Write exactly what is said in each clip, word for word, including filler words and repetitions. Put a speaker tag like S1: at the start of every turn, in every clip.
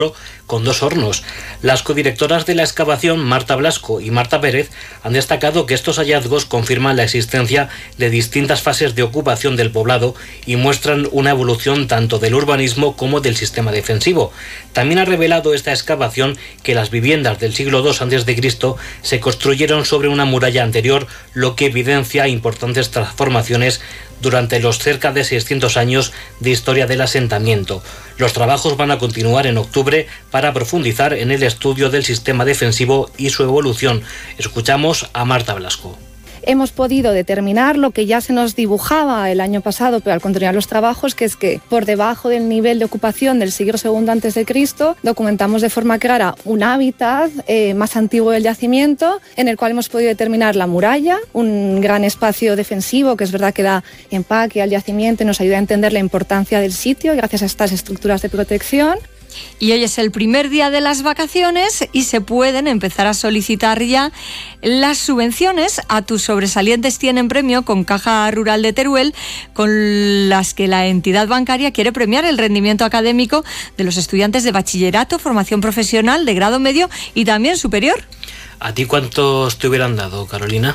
S1: con dos hornos. Las codirectoras de la excavación, Marta Blasco y Marta Pérez, han destacado que estos hallazgos confirman la existencia de distintas fases de ocupación del poblado y muestran una evolución tanto del urbanismo como del sistema defensivo. También ha revelado esta excavación que las viviendas del siglo dos antes de Cristo se construyeron sobre una muralla anterior, lo que evidencia importantes transformaciones durante los cerca de seiscientos años de historia del asentamiento. Los trabajos van a continuar en octubre para profundizar en el estudio del sistema defensivo y su evolución. Escuchamos a Marta Blasco.
S2: Hemos podido determinar lo que ya se nos dibujaba el año pasado, pero al continuar los trabajos, que es que por debajo del nivel de ocupación del siglo segundo antes de Cristo, documentamos de forma clara un hábitat eh, más antiguo del yacimiento, en el cual hemos podido determinar la muralla, un gran espacio defensivo que es verdad que da empaque al yacimiento y nos ayuda a entender la importancia del sitio gracias a estas estructuras de protección.
S3: Y hoy es el primer día de las vacaciones y se pueden empezar a solicitar ya las subvenciones a tus sobresalientes. Tienen premio con Caja Rural de Teruel, con las que la entidad bancaria quiere premiar el rendimiento académico de los estudiantes de bachillerato, formación profesional, de grado medio y también superior.
S1: ¿A ti cuántos te hubieran dado, Carolina?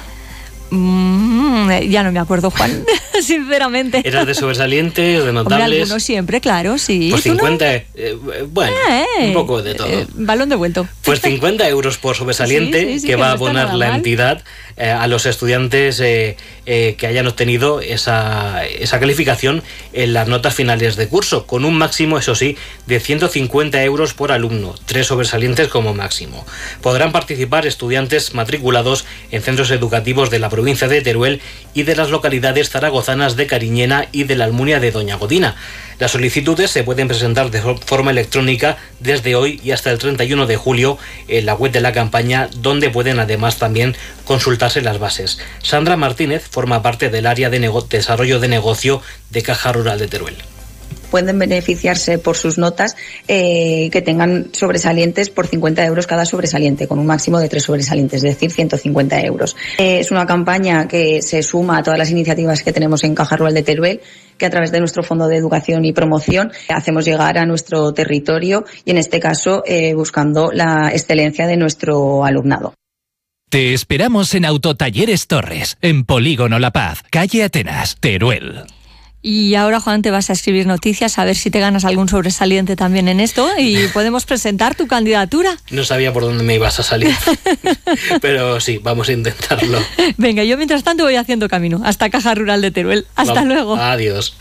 S3: Mm, ya no me acuerdo, Juan, sinceramente.
S1: ¿Eras de sobresalientes, de notables?
S3: Hombre, algunos siempre, claro, sí.
S1: Pues cincuenta, no? eh, bueno, eh, un poco de todo.
S3: Eh, balón devuelto.
S1: Pues cincuenta euros por sobresaliente, sí, sí, sí, que, que va no a abonar la mal. entidad eh, a los estudiantes eh, eh, que hayan obtenido esa, esa calificación en las notas finales de curso, con un máximo, eso sí, de ciento cincuenta euros por alumno, tres sobresalientes como máximo. Podrán participar estudiantes matriculados en centros educativos de la provincia de Teruel y de las localidades zaragozanas de Cariñena y de la Almunia de Doña Godina. Las solicitudes se pueden presentar de forma electrónica desde hoy y hasta el treinta y uno de julio en la web de la campaña, donde pueden además también consultarse las bases. Sandra Martínez forma parte del área de nego- desarrollo de negocio de Caja Rural de Teruel.
S4: Pueden beneficiarse por sus notas eh, que tengan sobresalientes por cincuenta euros cada sobresaliente, con un máximo de tres sobresalientes, es decir, ciento cincuenta euros. Eh, es una campaña que se suma a todas las iniciativas que tenemos en Caja Rural de Teruel, que a través de nuestro Fondo de Educación y Promoción hacemos llegar a nuestro territorio y en este caso eh, buscando la excelencia de nuestro alumnado.
S5: Te esperamos en Autotalleres Torres, en Polígono La Paz, calle Atenas, Teruel.
S3: Y ahora, Juan, te vas a escribir noticias a ver si te ganas algún sobresaliente también en esto y podemos presentar tu candidatura.
S1: No sabía por dónde me ibas a salir, pero sí, vamos a intentarlo.
S3: Venga, yo mientras tanto voy haciendo camino hasta Caja Rural de Teruel. Hasta vamos. Luego.
S1: Adiós.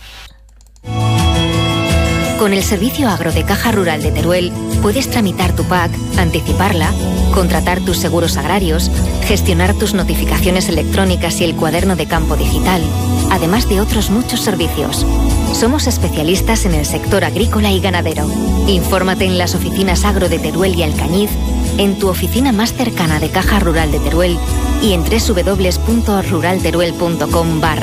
S6: Con el servicio agro de Caja Rural de Teruel puedes tramitar tu P A C, anticiparla, contratar tus seguros agrarios, gestionar tus notificaciones electrónicas y el cuaderno de campo digital, además de otros muchos servicios. Somos especialistas en el sector agrícola y ganadero. Infórmate en las oficinas agro de Teruel y Alcañiz, en tu oficina más cercana de Caja Rural de Teruel y en doble u doble u doble u punto rural teruel punto com barra